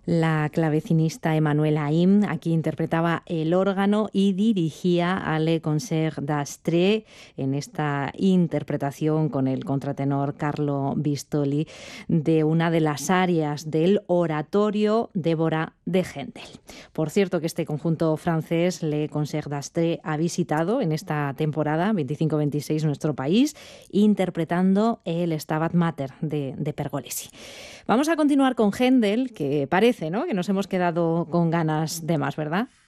La clavecinista Emmanuelle Haïm aquí interpretaba el órgano y dirigía a Le Concert d'Astre en esta interpretación con el contratenor Carlo Bistoli de una de las arias del oratorio Débora de Händel. Por cierto que este conjunto francés, Le Concert d'Astre, ha visitado en esta temporada 25-26 nuestro país interpretando el Stabat Mater de Pergolesi. Vamos a continuar con Händel, que parece, ¿no?, que nos hemos quedado con ganas de más, ¿verdad?